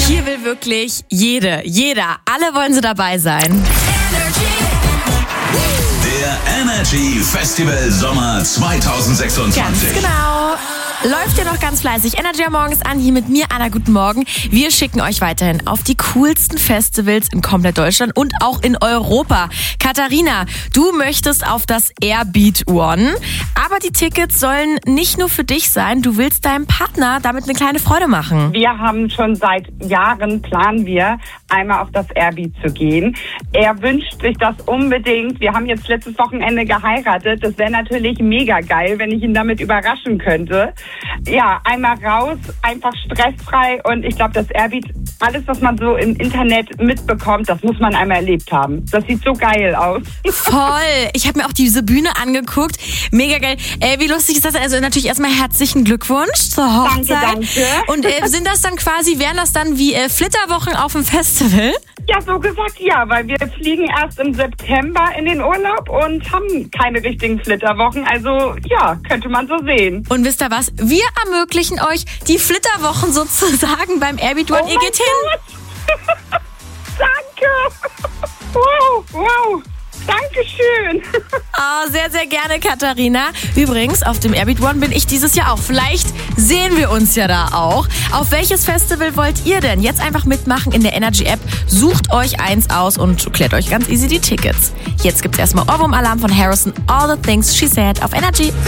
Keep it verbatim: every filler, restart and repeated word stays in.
Hier will wirklich jede, jeder, alle wollen sie dabei sein. Der Energy Festival Sommer zwanzig sechsundzwanzig. Ganz genau. Läuft ja noch ganz fleißig. Energy am Morgen ist an, hier mit mir, Anna, guten Morgen. Wir schicken euch weiterhin auf die coolsten Festivals in komplett Deutschland und auch in Europa. Katharina, du möchtest auf das Airbeat One, aber die Tickets sollen nicht nur für dich sein, du willst deinem Partner damit eine kleine Freude machen. Wir haben schon seit Jahren, planen wir, einmal auf das Airbeat zu gehen. Er wünscht sich das unbedingt. Wir haben jetzt letztes Wochenende geheiratet. Das wäre natürlich mega geil, wenn ich ihn damit überraschen könnte. Ja, einmal raus, einfach stressfrei, und ich glaube, das Airbeat, alles, was man so im Internet mitbekommt, das muss man einmal erlebt haben. Das sieht so geil aus. Voll. Ich habe mir auch diese Bühne angeguckt. Mega geil. Ey, wie lustig ist das? Also natürlich erstmal herzlichen Glückwunsch zur Hochzeit. Danke, danke. Und äh, sind das dann quasi, wären das dann wie äh, Flitterwochen auf dem Festival? Ja, so gesagt ja, weil wir fliegen erst im September in den Urlaub und haben keine richtigen Flitterwochen. Also ja, könnte man so sehen. Und wisst ihr was? Wir ermöglichen euch die Flitterwochen sozusagen beim Airbeat One. Oh Ihr geht hin. Danke. Wow, wow. Dankeschön. Oh, sehr, sehr gerne, Katharina. Übrigens, auf dem Airbeat One bin ich dieses Jahr auch. Vielleicht sehen wir uns ja da auch. Auf welches Festival wollt ihr denn? Jetzt einfach mitmachen in der Energy-App. Sucht euch eins aus und klärt euch ganz easy die Tickets. Jetzt gibt's erstmal Ohrwurm-Alarm von Harrison. All the things she said auf Energy.